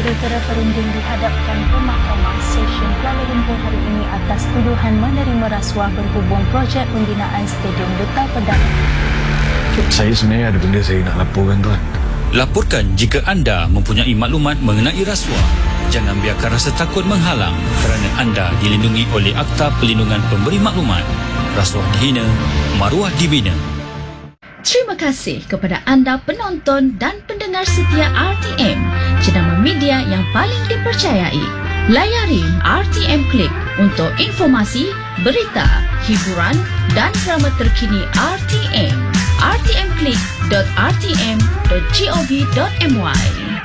Jurulatera Perunding dihadapkan ke Mahkamah Session Kuala Lumpur hari ini atas tuduhan menerima rasuah berhubung projek pembinaan Stadium Duta Pedang. Saya sebenarnya ada benda saya nak laporkan, tuan. Laporkan jika anda mempunyai maklumat mengenai rasuah. Jangan biarkan rasa takut menghalang kerana anda dilindungi oleh Akta Perlindungan Pemberi Maklumat. Rasuah dihina, maruah dibina. Terima kasih kepada anda penonton dan pendengar setia RTM, jenama media yang paling dipercayai. Layari RTM Klik untuk informasi, berita, hiburan dan drama terkini RTM. rtmklik.rtm.gov.my.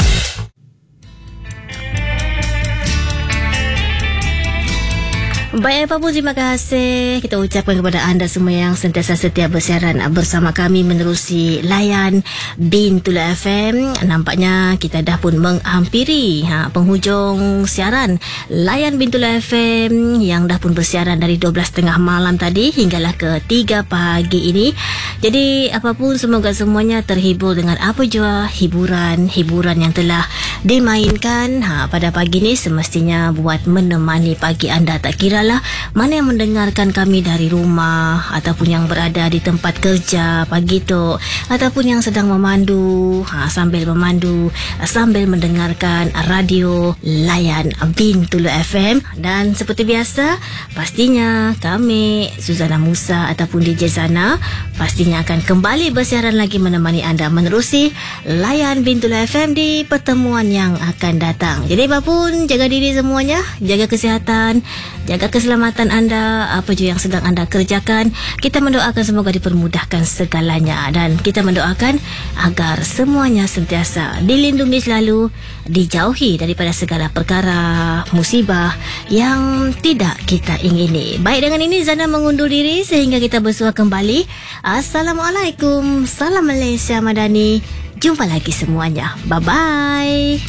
Baik, apa pun terima kasih kita ucapkan kepada anda semua yang sentiasa setia bersiaran bersama kami menerusi layan Bintulu FM. Nampaknya kita dah pun menghampiri penghujung siaran layan Bintulu FM yang dah pun bersiaran dari 12.30 malam tadi hinggalah ke 3 pagi ini. Jadi apapun, semoga semuanya terhibur dengan apa jua hiburan yang telah dimainkan pada pagi ini. Semestinya buat menemani pagi anda, tak kira lah mana yang mendengarkan kami dari rumah ataupun yang berada di tempat kerja pagi tu, ataupun yang sedang memandu sambil mendengarkan radio layan Bintulu FM. Dan seperti biasa, pastinya kami Suzana Musa ataupun DJ Zana pastinya akan kembali bersiaran lagi menemani anda menerusi layan Bintulu FM di pertemuan yang akan datang. Jadi apapun, jaga diri semuanya, jaga kesihatan, jaga keselamatan anda, apa je yang sedang anda kerjakan. Kita mendoakan semoga dipermudahkan segalanya, dan kita mendoakan agar semuanya sentiasa dilindungi selalu, dijauhi daripada segala perkara musibah yang tidak kita ingini. Baik, dengan ini Zana mengundur diri sehingga kita bersua kembali. Assalamualaikum, salam Malaysia Madani. Jumpa lagi semuanya. Bye-bye.